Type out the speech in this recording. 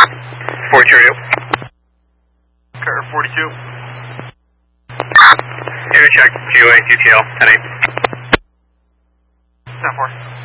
42 radio. Carter 42. Air check, GOA, TTL, 10-8. 10-4.